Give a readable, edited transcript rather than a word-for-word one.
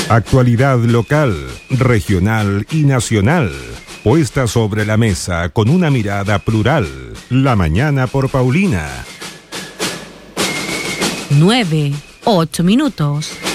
Actualidad local, regional y nacional, puesta sobre la mesa con una mirada plural. La mañana por Paulina. 9:08.